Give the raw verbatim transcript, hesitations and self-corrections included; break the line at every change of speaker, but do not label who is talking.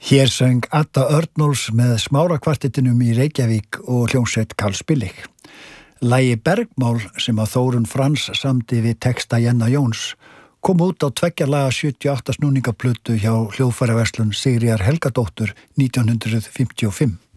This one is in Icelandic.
Hér söng Adda Örnólfs með smárakvartettinum í Reykjavík og hljómsveit Karls Billig. Lagi Bergmál sem að Þórunn Frans samdi við texta Jenna Jóns kom út á tveggja laga sjötíu og átta snúningaplötu hjá hljóðfæraverslun Sigríðar Helgadóttur nítján hundruð fimmtíu og fimm.